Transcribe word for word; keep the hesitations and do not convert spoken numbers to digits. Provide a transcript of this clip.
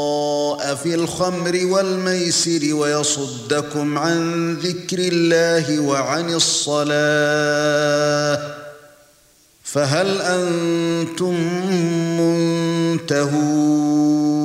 في الخمر والميسر ويصدكم عن ذكر الله وعن الصلاة فهل أنتم منتهون